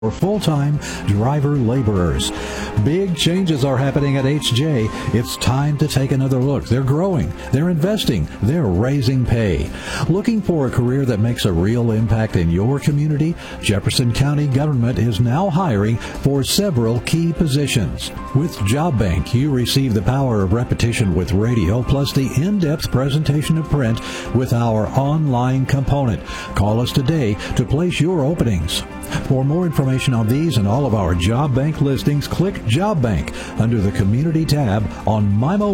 for full-time driver laborers. Big changes are happening at HJ. It's time to take another look. They're growing, they're investing, they're raising pay. Looking for a career that makes a real impact in your community? Jefferson County government is now hiring for several key positions. With JobBank, you receive the power of repetition with radio plus the in-depth presentation of print with our online component. Call us today to place your openings. For more information on these and all of our JobBank listings, click JobBank under the Community tab on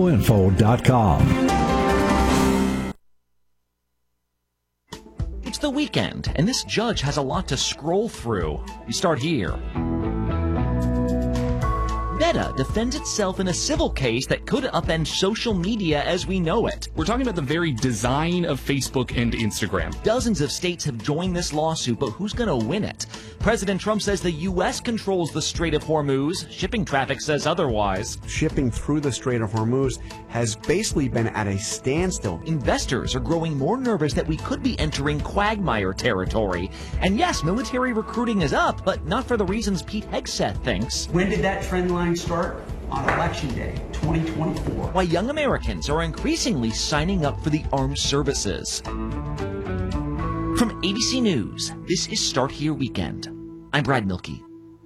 MIMOinfo.com. It's the weekend, and this judge has a lot to scroll through. We start here. Meta defends itself in a civil case that could upend social media as we know it. We're talking about the very design of Facebook and Instagram. Dozens of states have joined this lawsuit, but who's going to win it? President Trump says the U.S. controls the Strait of Hormuz. Shipping traffic says otherwise. Shipping through the Strait of Hormuz has basically been at a standstill. Investors are growing more nervous that we could be entering quagmire territory. And yes, military recruiting is up, but not for the reasons Pete Hegseth thinks. When did that trend line start? On Election Day, 2024. Why young Americans are increasingly signing up for the armed services. From ABC News, this is Start Here Weekend. I'm Brad Milkey.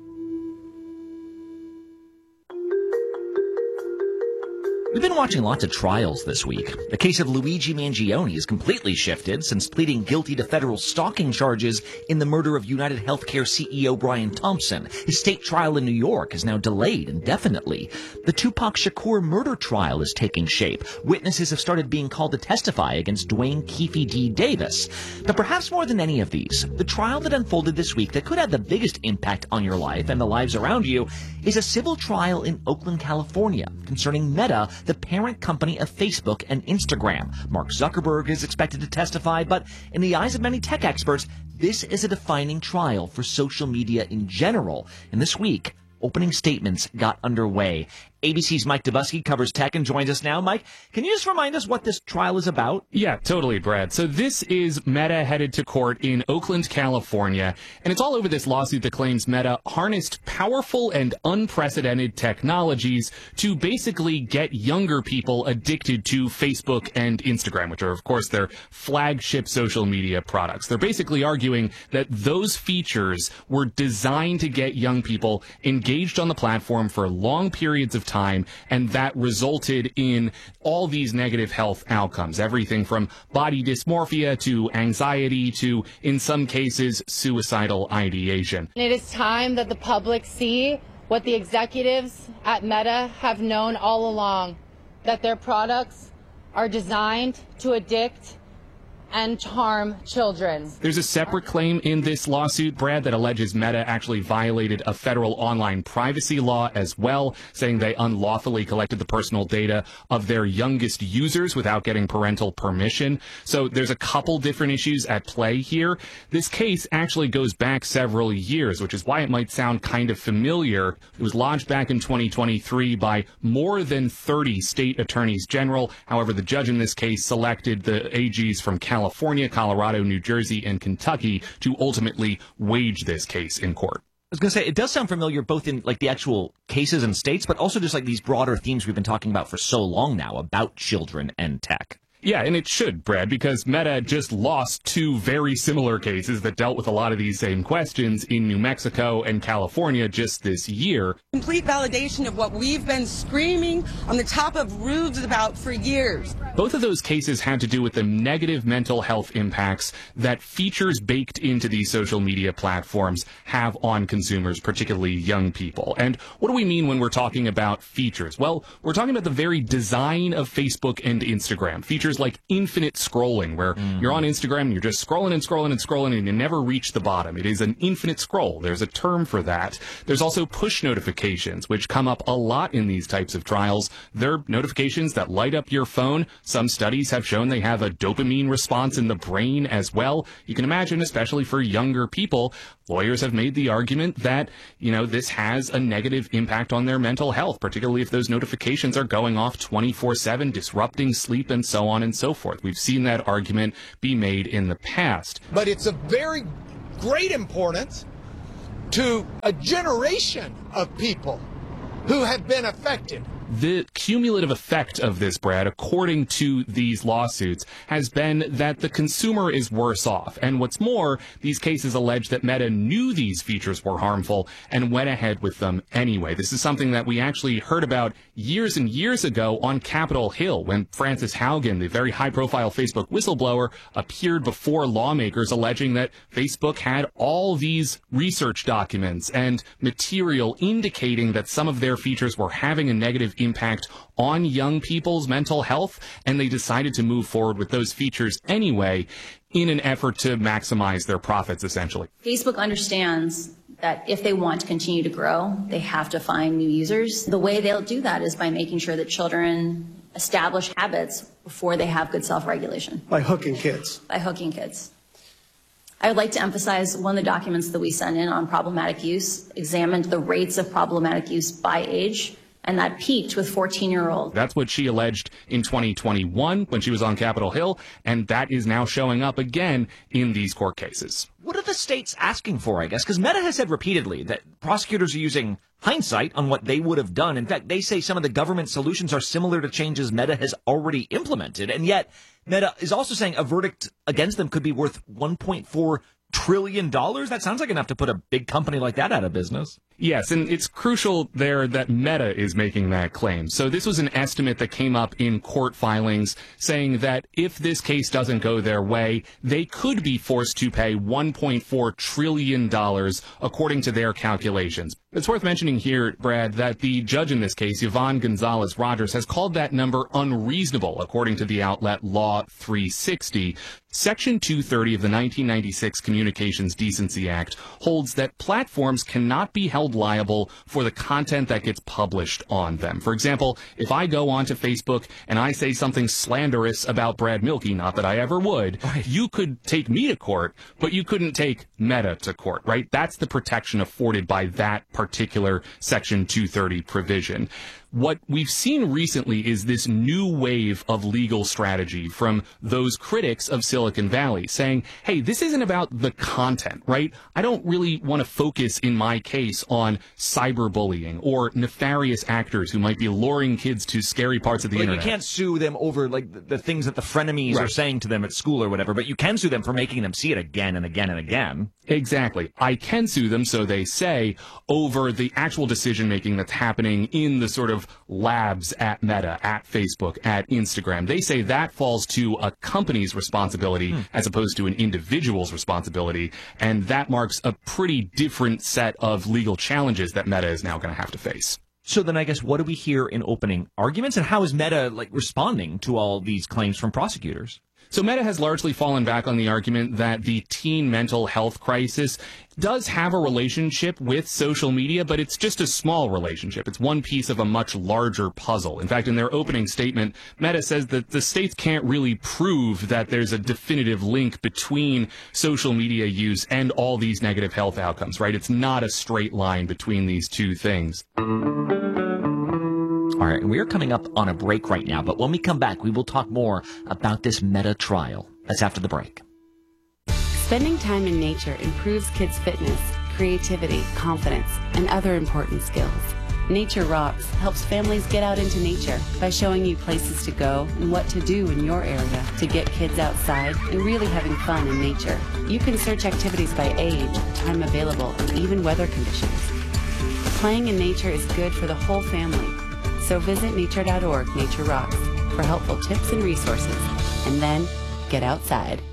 We've been watching lots of trials this week. The case of Luigi Mangione has completely shifted since pleading guilty to federal stalking charges in the murder of United Healthcare CEO Brian Thompson. His state trial in New York is now delayed indefinitely. The Tupac Shakur murder trial is taking shape. Witnesses have started being called to testify against Dwayne Keefe D. Davis. But perhaps more than any of these, the trial that unfolded this week that could have the biggest impact on your life and the lives around you is a civil trial in Oakland, California, concerning Meta, the parent company of Facebook and Instagram. Mark Zuckerberg is expected to testify, but in the eyes of many tech experts, this is a defining trial for social media in general. And this week, opening statements got underway. ABC's Mike Dubusky covers tech and joins us now. Mike, can you just remind us what this trial is about? Yeah, totally, Brad. So this is Meta headed to court in Oakland, California, and it's all over this lawsuit that claims Meta harnessed powerful and unprecedented technologies to basically get younger people addicted to Facebook and Instagram, which are, of course, their flagship social media products. They're basically arguing that those features were designed to get young people engaged on the platform for long periods of time, and that resulted in all these negative health outcomes, everything from body dysmorphia to anxiety to, in some cases, suicidal ideation. It is time that the public see what the executives at Meta have known all along, that their products are designed to addict and harm children. There's a separate claim in this lawsuit, Brad, that alleges Meta actually violated a federal online privacy law as well, saying they unlawfully collected the personal data of their youngest users without getting parental permission. So there's a couple different issues at play here. This case actually goes back several years, which is why it might sound kind of familiar. It was lodged back in 2023 by more than 30 state attorneys general. However, the judge in this case selected the AGs from California, Colorado, New Jersey, and Kentucky to ultimately wage this case in court. I was going to say, it does sound familiar both in like the actual cases and states, but also just like these broader themes we've been talking about for so long now about children and tech. Yeah, and it should, Brad, because Meta just lost two very similar cases that dealt with a lot of these same questions in New Mexico and California just this year. Complete validation of what we've been screaming on the top of roofs about for years. Both of those cases had to do with the negative mental health impacts that features baked into these social media platforms have on consumers, particularly young people. And what do we mean when we're talking about features? Well, we're talking about the very design of Facebook and Instagram. Features like infinite scrolling, where you're on Instagram and you're just scrolling and scrolling and scrolling and you never reach the bottom. It is an infinite scroll. There's a term for that. There's also push notifications, which come up a lot in these types of trials. They're notifications that light up your phone. Some studies have shown they have a dopamine response in the brain as well. You can imagine, especially for younger people, lawyers have made the argument that, this has a negative impact on their mental health, particularly if those notifications are going off 24/7, disrupting sleep and so on and so forth. We've seen that argument be made in the past. But it's of very great importance to a generation of people who have been affected. The cumulative effect of this, Brad, according to these lawsuits, has been that the consumer is worse off. And what's more, these cases allege that Meta knew these features were harmful and went ahead with them anyway. This is something that we actually heard about years and years ago on Capitol Hill when Frances Haugen, the very high-profile Facebook whistleblower, appeared before lawmakers alleging that Facebook had all these research documents and material indicating that some of their features were having a negative impact on young people's mental health, and they decided to move forward with those features anyway in an effort to maximize their profits, essentially. Facebook understands that if they want to continue to grow, they have to find new users. The way they'll do that is by making sure that children establish habits before they have good self-regulation. By hooking kids. By hooking kids. I would like to emphasize one of the documents that we sent in on problematic use examined the rates of problematic use by age, and that peaked with 14-year-olds. That's what she alleged in 2021 when she was on Capitol Hill, and that is now showing up again in these court cases. What are the states asking for, I guess? Because Meta has said repeatedly that prosecutors are using hindsight on what they would have done. In fact, they say some of the government solutions are similar to changes Meta has already implemented. And yet, Meta is also saying a verdict against them could be worth $1.4 trillion. That sounds like enough to put a big company like that out of business. Yes, and it's crucial there that Meta is making that claim. So this was an estimate that came up in court filings saying that if this case doesn't go their way, they could be forced to pay $1.4 trillion, according to their calculations. It's worth mentioning here, Brad, that the judge in this case, Yvonne Gonzalez Rogers, has called that number unreasonable, according to the outlet Law 360. Section 230 of the 1996 Communications Decency Act holds that platforms cannot be held liable for the content that gets published on them. For example, if I go onto Facebook and I say something slanderous about Brad Mielke, not that I ever would, right, you could take me to court, but you couldn't take Meta to court, right? That's the protection afforded by that particular Section 230 provision. What we've seen recently is this new wave of legal strategy from those critics of Silicon Valley saying, hey, this isn't about the content, right? I don't really want to focus in my case on cyberbullying or nefarious actors who might be luring kids to scary parts of the internet. You can't sue them over like the things that the frenemies are saying to them at school or whatever, but you can sue them for making them see it again and again and again. Exactly. I can sue them, so they say, over the actual decision-making that's happening in the sort of labs at Meta, at Facebook, at Instagram. They say that falls to a company's responsibility as opposed to an individual's responsibility, and that marks a pretty different set of legal challenges that Meta is now going to have to face. So then I guess what do we hear in opening arguments, and how is Meta responding to all these claims from prosecutors? So Meta has largely fallen back on the argument that the teen mental health crisis does have a relationship with social media, but it's just a small relationship. It's one piece of a much larger puzzle. In fact, in their opening statement, Meta says that the states can't really prove that there's a definitive link between social media use and all these negative health outcomes, right? It's not a straight line between these two things. All right, we are coming up on a break right now, but when we come back, we will talk more about this Meta trial. That's after the break. Spending time in nature improves kids' fitness, creativity, confidence, and other important skills. Nature Rocks helps families get out into nature by showing you places to go and what to do in your area to get kids outside and really having fun in nature. You can search activities by age, time available, and even weather conditions. Playing in nature is good for the whole family. So visit nature.org, Nature Rocks, for helpful tips and resources. And then get outside.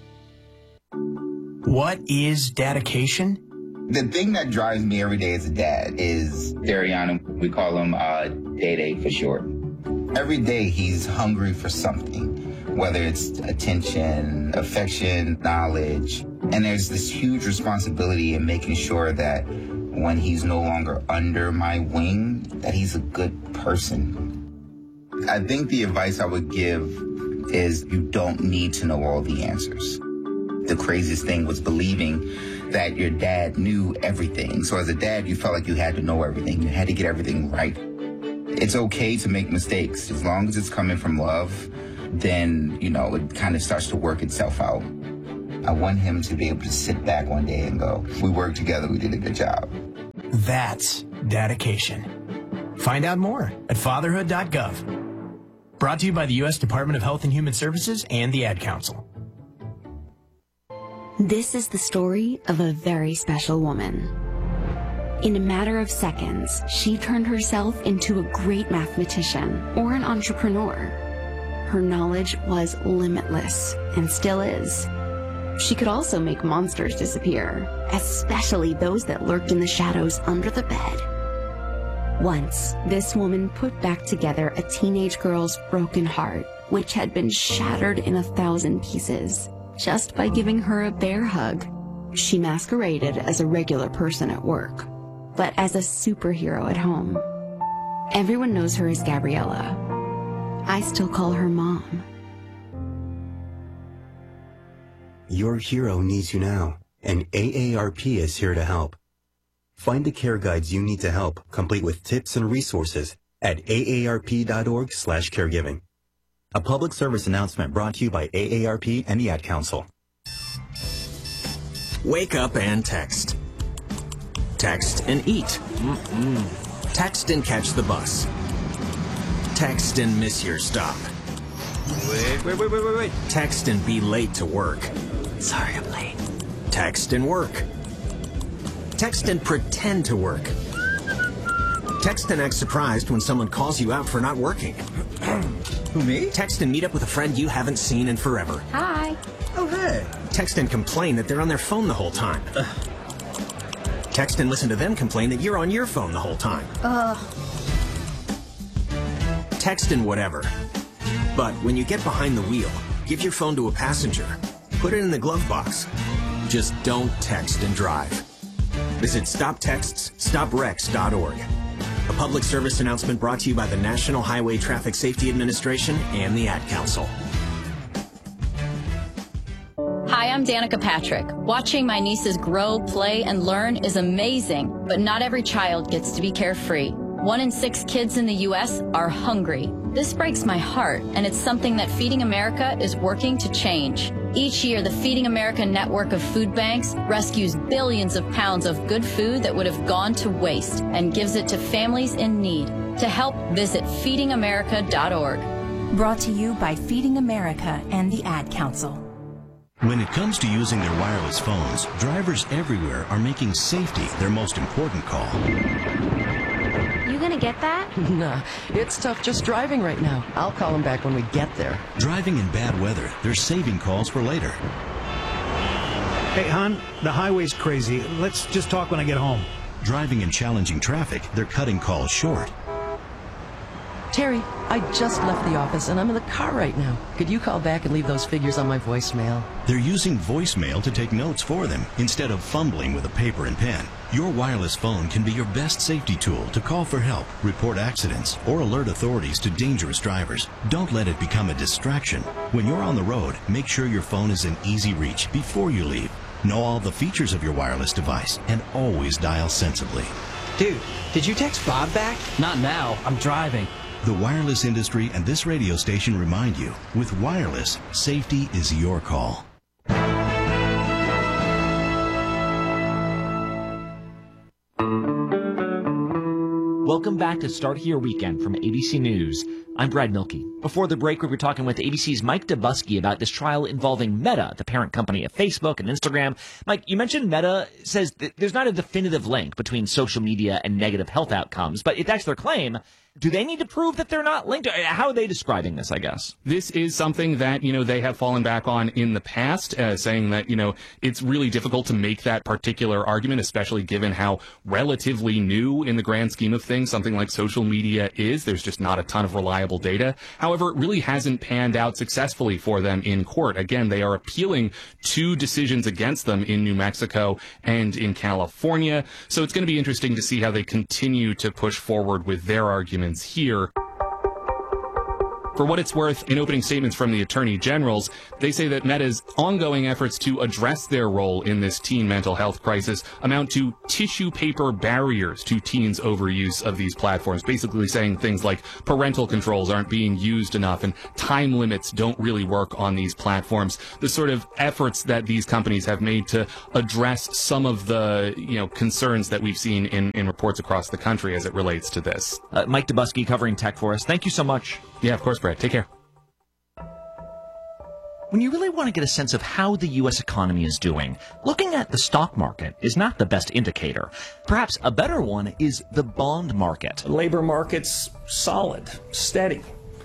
What is dedication? The thing that drives me every day as a dad is Darian. We call him Day-Day for short. Every day he's hungry for something, whether it's attention, affection, knowledge. And there's this huge responsibility in making sure that when he's no longer under my wing, that he's a good person. I think the advice I would give is you don't need to know all the answers. The craziest thing was believing that your dad knew everything. So as a dad, you felt like you had to know everything. You had to get everything right. It's okay to make mistakes. As long as it's coming from love, then, it kind of starts to work itself out. I want him to be able to sit back one day and go, we worked together, we did a good job. That's dedication. Find out more at fatherhood.gov. Brought to you by the U.S. Department of Health and Human Services and the Ad Council. This is the story of a very special woman. In a matter of seconds, she turned herself into a great mathematician or an entrepreneur. Her knowledge was limitless and still is. She could also make monsters disappear, especially those that lurked in the shadows under the bed. Once, this woman put back together a teenage girl's broken heart, which had been shattered in 1,000 pieces, just by giving her a bear hug. She masqueraded as a regular person at work, but as a superhero at home. Everyone knows her as Gabriella. I still call her Mom. Your hero needs you now, and AARP is here to help. Find the care guides you need to help, complete with tips and resources at aarp.org/caregiving. A public service announcement brought to you by AARP and the Ad Council. Wake up and text. Text and eat. Text and catch the bus. Text and miss your stop. Wait. Text and be late to work. Sorry, I'm late. Text and work. Text and pretend to work. Text and act surprised when someone calls you out for not working. Who, me? Text and meet up with a friend you haven't seen in forever. Hi. Oh, hey. Text and complain that they're on their phone the whole time. Text and listen to them complain that you're on your phone the whole time. Text and whatever. But when you get behind the wheel, give your phone to a passenger. Put it in the glove box. Just don't text and drive. Visit StopTextsStopWrecks.org. A public service announcement brought to you by the National Highway Traffic Safety Administration and the Ad Council. Hi, I'm Danica Patrick. Watching my nieces grow, play, and learn is amazing, but not every child gets to be carefree. 1 in 6 kids in the U.S. are hungry. This breaks my heart, and it's something that Feeding America is working to change. Each year, the Feeding America network of food banks rescues billions of pounds of good food that would have gone to waste and gives it to families in need. To help, visit feedingamerica.org. Brought to you by Feeding America and the Ad Council. When it comes to using their wireless phones, drivers everywhere are making safety their most important call. You gonna get that? Nah, it's tough just driving right now. I'll call him back when we get there. Driving in bad weather, they're saving calls for later. Hey, hon, the highway's crazy. Let's just talk when I get home. Driving in challenging traffic, they're cutting calls short. Terry, I just left the office and I'm in the car right now. Could you call back and leave those figures on my voicemail? They're using voicemail to take notes for them instead of fumbling with a paper and pen. Your wireless phone can be your best safety tool to call for help, report accidents, or alert authorities to dangerous drivers. Don't let it become a distraction. When you're on the road, make sure your phone is in easy reach before you leave. Know all the features of your wireless device and always dial sensibly. Dude, did you text Bob back? Not now. I'm driving. The wireless industry and this radio station remind you, with wireless, safety is your call. Welcome back to Start Here Weekend from ABC News. I'm Brad Milkey. Before the break, we were talking with ABC's Mike Dubusky about this trial involving Meta, the parent company of Facebook and Instagram. Mike, you mentioned Meta says that there's not a definitive link between social media and negative health outcomes, but if that's their claim, do they need to prove that they're not linked? How are they describing this, I guess? This is something that, they have fallen back on in the past, saying that, it's really difficult to make that particular argument, especially given how relatively new in the grand scheme of things something like social media is. There's just not a ton of reliable data. However, it really hasn't panned out successfully for them in court. Again, they are appealing 2 decisions against them in New Mexico and in California. So it's going to be interesting to see how they continue to push forward with their arguments here. For what it's worth, in opening statements from the attorney generals, they say that Meta's ongoing efforts to address their role in this teen mental health crisis amount to tissue paper barriers to teens' overuse of these platforms, basically saying things like parental controls aren't being used enough and time limits don't really work on these platforms. The sort of efforts that these companies have made to address some of the, concerns that we've seen in reports across the country as it relates to this. Mike Dubusky covering tech for us. Thank you so much. Yeah, of course, Brett. Take care. When you really want to get a sense of how the U.S. economy is doing, looking at the stock market is not the best indicator. Perhaps a better one is the bond market. The labor market's solid, steady.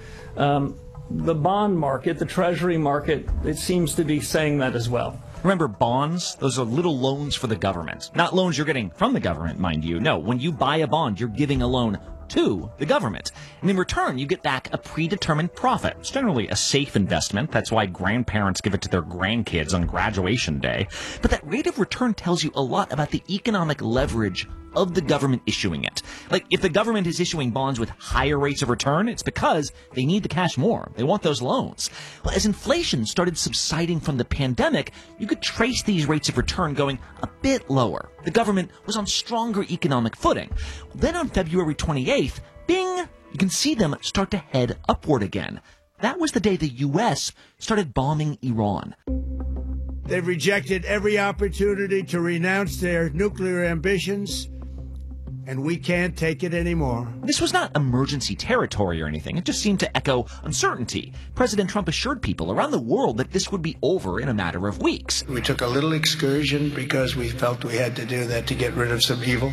The bond market, the treasury market, it seems to be saying that as well. Remember, bonds, those are little loans for the government. Not loans you're getting from the government, mind you. No, when you buy a bond, you're giving a loan to the government. And in return, you get back a predetermined profit. It's generally a safe investment. That's why grandparents give it to their grandkids on graduation day. But that rate of return tells you a lot about the economic leverage of the government issuing it. Like, if the government is issuing bonds with higher rates of return, it's because they need the cash more. They want those loans. Well, as inflation started subsiding from the pandemic, you could trace these rates of return going a bit lower. The government was on stronger economic footing. Then on February 28th, bing, you can see them start to head upward again. That was the day the U.S. started bombing Iran. They've rejected every opportunity to renounce their nuclear ambitions, and we can't take it anymore. This was not emergency territory or anything. It just seemed to echo uncertainty. President Trump assured people around the world that this would be over in a matter of weeks. We took a little excursion because we felt we had to do that to get rid of some evil.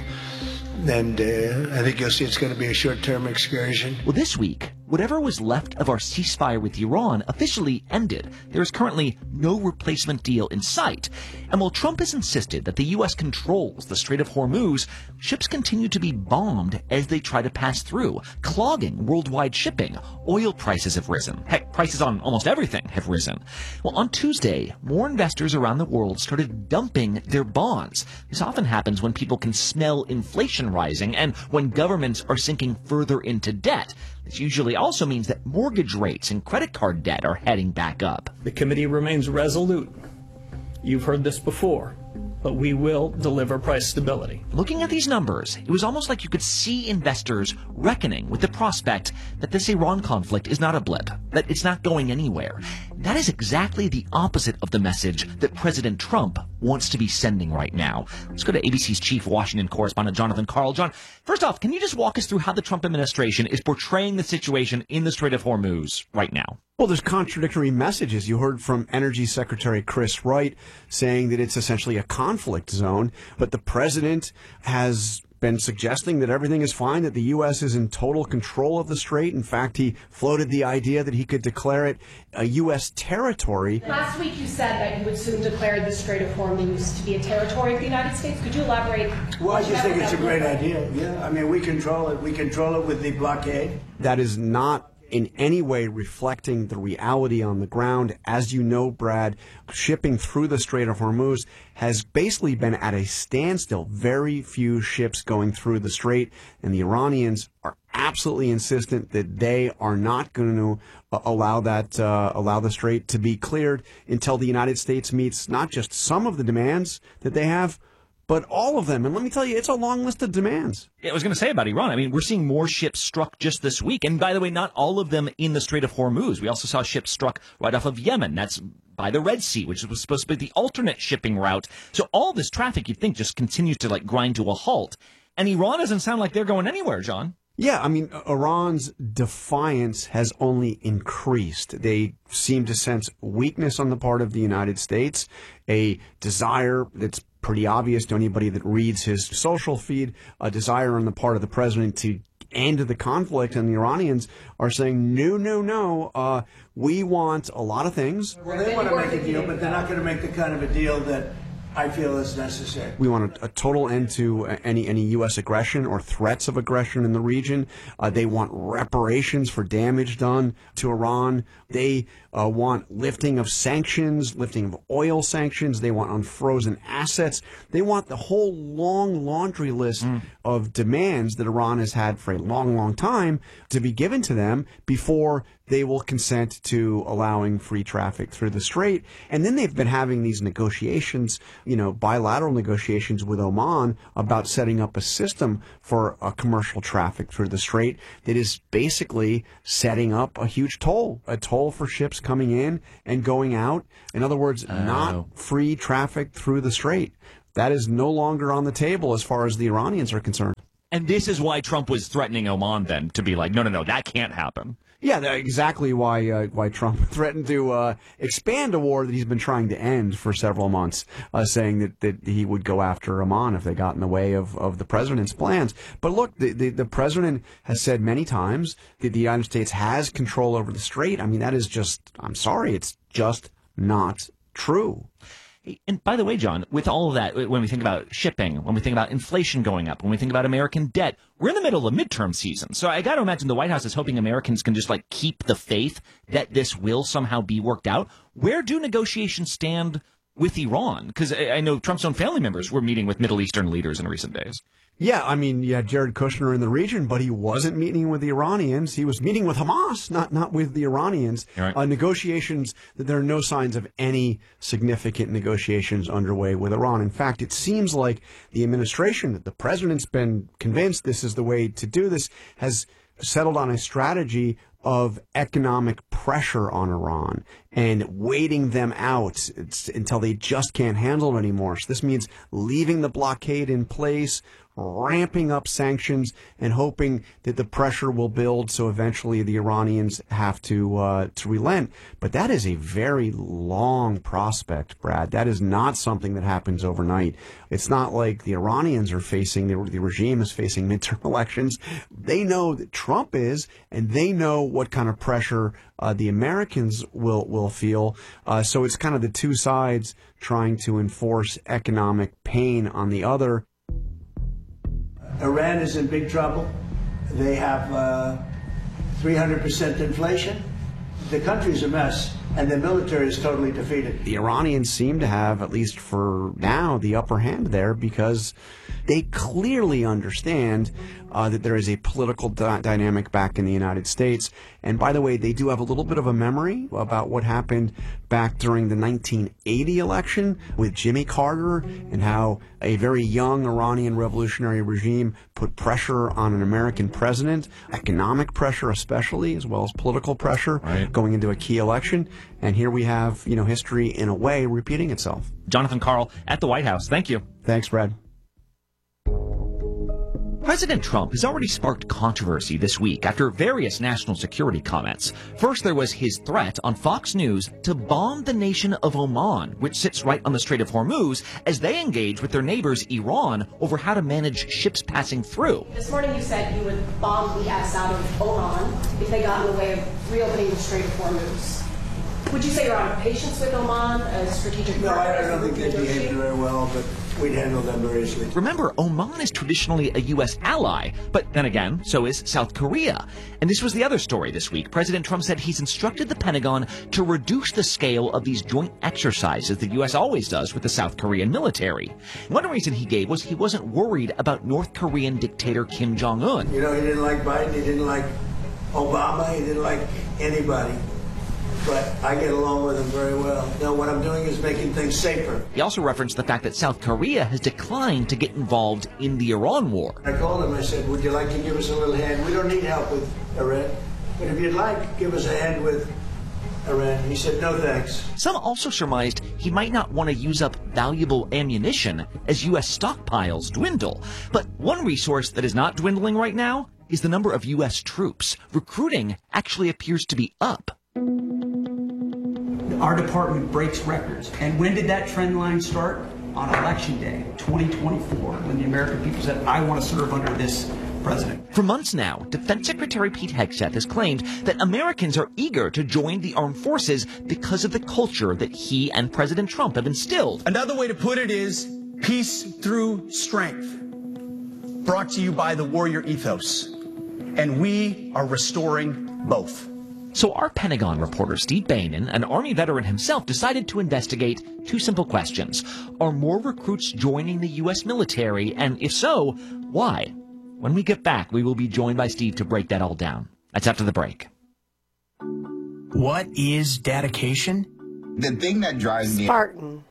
And I think you'll see it's going to be a short-term excursion. Well, this week, whatever was left of our ceasefire with Iran officially ended. There is currently no replacement deal in sight. And while Trump has insisted that the U.S. controls the Strait of Hormuz, ships continue to be bombed as they try to pass through, clogging worldwide shipping. Oil prices have risen. Heck, prices on almost everything have risen. Well, on Tuesday, more investors around the world started dumping their bonds. This often happens when people can smell inflation rising and when governments are sinking further into debt. This usually also means that mortgage rates and credit card debt are heading back up. The committee remains resolute. You've heard this before, but we will deliver price stability. Looking at these numbers, it was almost like you could see investors reckoning with the prospect that this Iran conflict is not a blip, that it's not going anywhere. That is exactly the opposite of the message that President Trump wants to be sending right now. Let's go to ABC's chief Washington correspondent, Jonathan Karl. John, first off, can you just walk us through how the Trump administration is portraying the situation in the Strait of Hormuz right now? Well, there's contradictory messages. You heard from Energy Secretary Chris Wright saying that it's essentially a conflict zone, but the president has been suggesting that everything is fine, that the U.S. is in total control of the strait. In fact, he floated the idea that he could declare it a U.S. territory. Last week you said that you would soon declare the Strait of Hormuz to be a territory of the United States. Could you elaborate? Well, I just think it's a great idea. Yeah, I mean, we control it. We control it with the blockade. That is not in any way reflecting the reality on the ground. As you know, Brad, shipping through the Strait of Hormuz has basically been at a standstill. Very few ships going through the strait, and the Iranians are absolutely insistent that they are not going to allow the strait to be cleared until the United States meets not just some of the demands that they have, but all of them. And let me tell you, it's a long list of demands. Yeah, I was going to say about Iran, I mean, we're seeing more ships struck just this week. And by the way, not all of them in the Strait of Hormuz. We also saw ships struck right off of Yemen. That's by the Red Sea, which was supposed to be the alternate shipping route. So all this traffic, you'd think, just continues to grind to a halt. And Iran doesn't sound like they're going anywhere, John. Yeah, I mean, Iran's defiance has only increased. They seem to sense weakness on the part of the United States, a desire that's pretty obvious to anybody that reads his social feed, a desire on the part of the president to end the conflict, and the Iranians are saying, no, we want a lot of things. Well, they want to make a deal, but they're not going to make the kind of a deal that I feel is necessary. We want a total end to any U.S. aggression or threats of aggression in the region. They want reparations for damage done to Iran. They want lifting of sanctions, lifting of oil sanctions. They want unfrozen assets. They want the whole long laundry list of demands that Iran has had for a long, long time to be given to them before they will consent to allowing free traffic through the strait. And then they've been having these negotiations, bilateral negotiations with Oman about setting up a system for commercial traffic through the strait that is basically setting up a huge toll, a toll for ships coming in and going out. In other words, not free traffic through the strait. That is no longer on the table as far as the Iranians are concerned. And this is why Trump was threatening Oman then to be like, no, that can't happen. Yeah, exactly why Trump threatened to expand a war that he's been trying to end for several months, saying that he would go after Oman if they got in the way of the president's plans. But look, the president has said many times that the United States has control over the strait. I mean, that is just, I'm sorry, it's just not true. And by the way, John, with all of that, when we think about shipping, when we think about inflation going up, when we think about American debt, we're in the middle of midterm season. So I got to imagine the White House is hoping Americans can just keep the faith that this will somehow be worked out. Where do negotiations stand with Iran? Because I know Trump's own family members were meeting with Middle Eastern leaders in recent days. Yeah, I mean, you had Jared Kushner in the region, but he wasn't meeting with the Iranians. He was meeting with Hamas, not with the Iranians. Right. Negotiations, there are no signs of any significant negotiations underway with Iran. In fact, it seems like the administration, that the president's been convinced this is the way to do this, has settled on a strategy of economic pressure on Iran and waiting them out until they just can't handle it anymore. So this means leaving the blockade in place, ramping up sanctions, and hoping that the pressure will build so eventually the Iranians have to relent. But that is a very long prospect, Brad. That is not something that happens overnight. It's not like the Iranians are facing, the regime is facing midterm elections. They know that Trump is, and they know what kind of pressure the Americans will feel. So it's kind of the two sides trying to enforce economic pain on the other. Iran is in big trouble. They have 300% inflation. The country's a mess, and the military is totally defeated. The Iranians seem to have, at least for now, the upper hand there because they clearly understand that there is a political dynamic back in the United States. And by the way, they do have a little bit of a memory about what happened back during the 1980 election with Jimmy Carter and how a very young Iranian revolutionary regime put pressure on an American president, economic pressure especially, as well as political pressure going into a key election. And here we have, history in a way repeating itself. Jonathan Karl at the White House. Thank you. Thanks, Brad. President Trump has already sparked controversy this week after various national security comments. First, there was his threat on Fox News to bomb the nation of Oman, which sits right on the Strait of Hormuz, as they engage with their neighbors Iran over how to manage ships passing through. This morning you said you would bomb the S out of Oman if they got in the way of reopening the Strait of Hormuz. Would you say you're out of patience with Oman, a strategic partner? No, I don't think they behaved very well, but we'd handle them very easily. Remember, Oman is traditionally a U.S. ally, but then again, so is South Korea. And this was the other story this week. President Trump said he's instructed the Pentagon to reduce the scale of these joint exercises the U.S. always does with the South Korean military. One reason he gave was he wasn't worried about North Korean dictator Kim Jong-un. He didn't like Biden, he didn't like Obama, he didn't like anybody. But I get along with him very well. Now, what I'm doing is making things safer. He also referenced the fact that South Korea has declined to get involved in the Iran war. I called him, I said, would you like to give us a little hand? We don't need help with Iran, but if you'd like, give us a hand with Iran. He said, no thanks. Some also surmised he might not want to use up valuable ammunition as U.S. stockpiles dwindle. But one resource that is not dwindling right now is the number of U.S. troops. Recruiting actually appears to be up. Our department breaks records. And when did that trend line start? On Election Day, 2024, when the American people said, I want to serve under this president. For months now, Defense Secretary Pete Hegseth has claimed that Americans are eager to join the armed forces because of the culture that he and President Trump have instilled. Another way to put it is peace through strength, brought to you by the warrior ethos. And we are restoring both. So our Pentagon reporter, Steve Bainan, an Army veteran himself, decided to investigate two simple questions. Are more recruits joining the U.S. military? And if so, why? When we get back, we will be joined by Steve to break that all down. That's after the break. What is dedication? The thing that drives me... Spartan.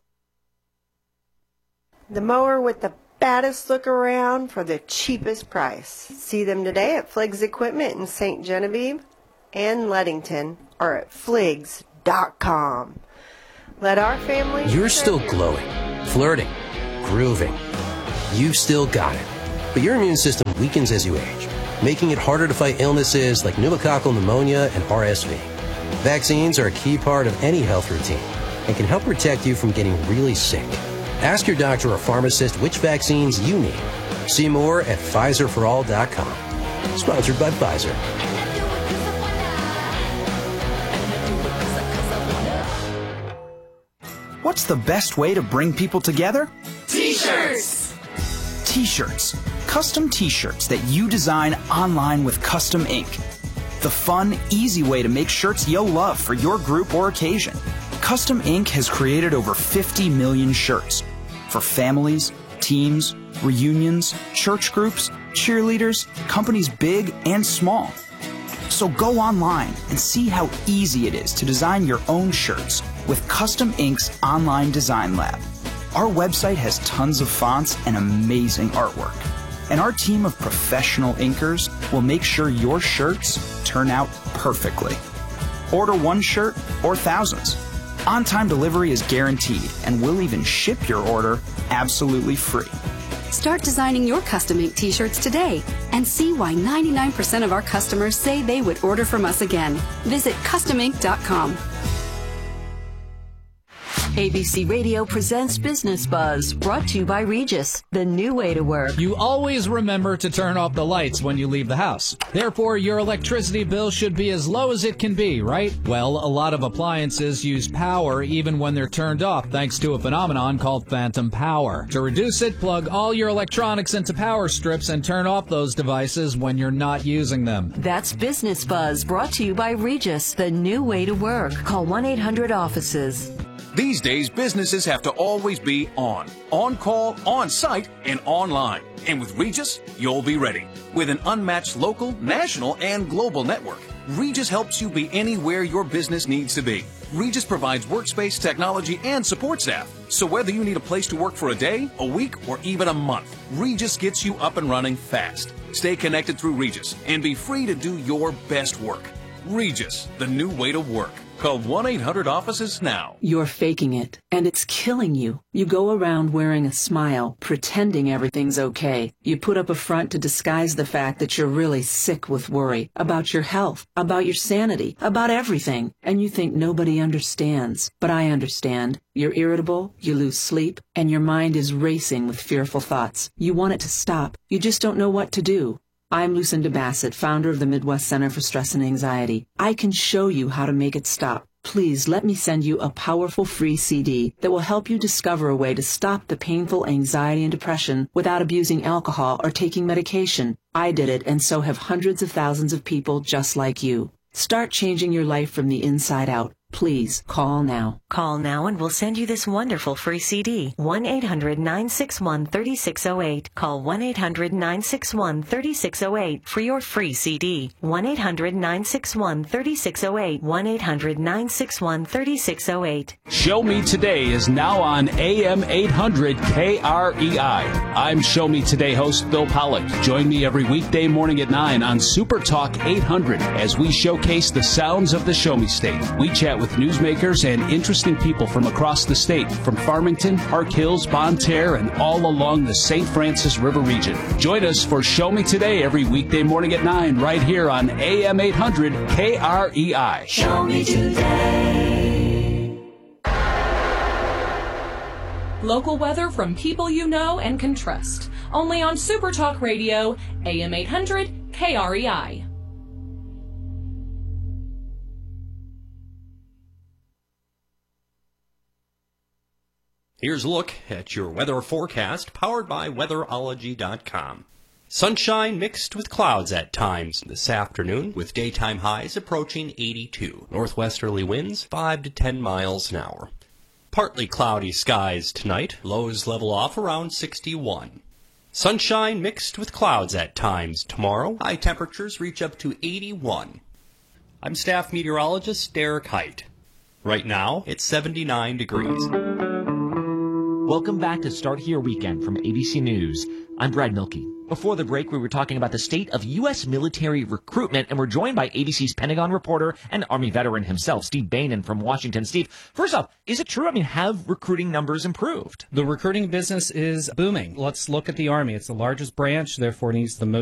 The mower with the baddest look around for the cheapest price. See them today at Fliggs Equipment in St. Genevieve and Leadington, or at Fliggs.com. Let our family... You're still glowing, flirting, grooving. You've still got it. But your immune system weakens as you age, making it harder to fight illnesses like pneumococcal pneumonia and RSV. Vaccines are a key part of any health routine and can help protect you from getting really sick. Ask your doctor or pharmacist which vaccines you need. See more at PfizerForAll.com. Sponsored by Pfizer. What's the best way to bring people together? T-shirts! T-shirts. Custom T-shirts that you design online with custom ink. The fun, easy way to make shirts you'll love for your group or occasion. Custom Ink has created over 50 million shirts for families, teams, reunions, church groups, cheerleaders, companies big and small. So go online and see how easy it is to design your own shirts with Custom Ink's online design lab. Our website has tons of fonts and amazing artwork. And our team of professional inkers will make sure your shirts turn out perfectly. Order one shirt or thousands. On-time delivery is guaranteed, and we'll even ship your order absolutely free. Start designing your custom ink t-shirts today and see why 99% of our customers say they would order from us again. Visit customink.com. ABC Radio presents Business Buzz, brought to you by Regis, the new way to work. You always remember to turn off the lights when you leave the house. Therefore, your electricity bill should be as low as it can be, right? Well, a lot of appliances use power even when they're turned off, thanks to a phenomenon called phantom power. To reduce it, plug all your electronics into power strips and turn off those devices when you're not using them. That's Business Buzz, brought to you by Regis, the new way to work. Call 1-800-OFFICES. These days, businesses have to always be on call, on site, and online. And with Regis, you'll be ready. With an unmatched local, national, and global network, Regis helps you be anywhere your business needs to be. Regis provides workspace, technology, and support staff. So whether you need a place to work for a day, a week, or even a month, Regis gets you up and running fast. Stay connected through Regis and be free to do your best work. Regis, the new way to work. Call 1-800-OFFICES now. You're faking it, and it's killing you. You go around wearing a smile, pretending everything's okay. You put up a front to disguise the fact that you're really sick with worry about your health, about your sanity, about everything, and you think nobody understands. But I understand. You're irritable, you lose sleep, and your mind is racing with fearful thoughts. You want it to stop. You just don't know what to do. I'm Lucinda Bassett, founder of the Midwest Center for Stress and Anxiety. I can show you how to make it stop. Please let me send you a powerful free CD that will help you discover a way to stop the painful anxiety and depression without abusing alcohol or taking medication. I did it, and so have hundreds of thousands of people just like you. Start changing your life from the inside out. Please call now. Call now and we'll send you this wonderful free CD. 1-800-961-3608. Call 1-800-961-3608 for your free CD. 1-800-961-3608. 1-800-961-3608. Show Me Today is now on AM 800 KREI. I'm Show Me Today host Bill Pollock. Join me every weekday morning at 9 on Super Talk 800 as we showcase the sounds of the Show Me State. We chat with newsmakers and interesting people from across the state, from Farmington, Park Hills, Bonne Terre, and all along the St. Francis River region. Join us for Show Me Today every weekday morning at 9 right here on AM 800 KREI. Show Me Today. Local weather from people you know and can trust. Only on Super Talk Radio, AM 800 KREI. Here's a look at your weather forecast, powered by weatherology.com. Sunshine mixed with clouds at times this afternoon, with daytime highs approaching 82. Northwesterly winds 5 to 10 miles an hour. Partly cloudy skies tonight, lows level off around 61. Sunshine mixed with clouds at times tomorrow, high temperatures reach up to 81. I'm staff meteorologist Derek Height. Right now, it's 79 degrees. Welcome back to Start Here Weekend from ABC News. I'm Brad Milkey. Before the break, we were talking about the state of U.S. military recruitment, and we're joined by ABC's Pentagon reporter and Army veteran himself, Steve Bainan from Washington. Steve, first off, is it true? I mean, have recruiting numbers improved? The recruiting business is booming. Let's look at the Army. It's the largest branch, therefore needs the most